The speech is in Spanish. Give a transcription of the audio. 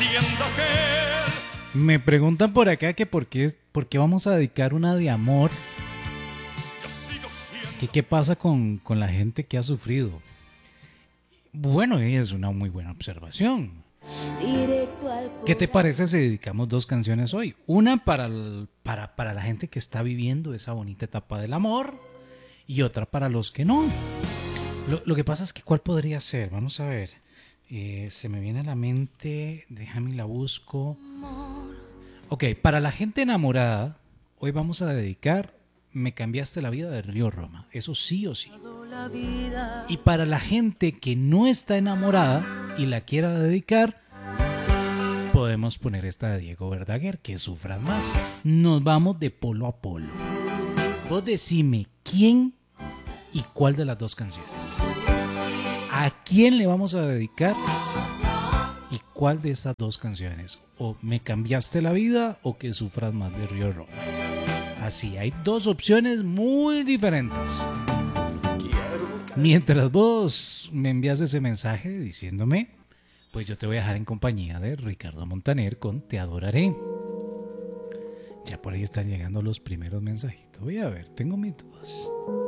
Me preguntan por acá que por qué vamos a dedicar una de amor. Que qué pasa con la gente que ha sufrido. Bueno, es una muy buena observación. ¿Qué te parece si dedicamos dos canciones hoy? Una para la gente que está viviendo esa bonita etapa del amor y otra para los que no. Lo que pasa es que ¿cuál podría ser? Vamos a ver. Se me viene a la mente, déjame la busco. Ok, para la gente enamorada, hoy vamos a dedicar Me cambiaste la vida de Río Roma. Eso sí o sí. Y para la gente que no está enamorada y la quiera dedicar, podemos poner esta de Diego Verdaguer, Que sufras más. Nos vamos de polo a polo. Vos decime quién y cuál de las dos canciones. ¿A quién le vamos a dedicar y cuál de esas dos canciones? O Me cambiaste la vida o Que sufras más de Río Roma. Así, hay dos opciones muy diferentes. Mientras vos me envías ese mensaje diciéndome, pues yo te voy a dejar en compañía de Ricardo Montaner con Te adoraré. Ya por ahí están llegando los primeros mensajitos. Voy a ver, tengo mis dudas.